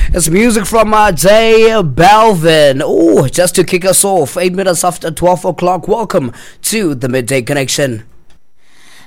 It's music from J Balvin. Oh, just to kick us off, 8 minutes after 12 o'clock. Welcome to the Midday Connection.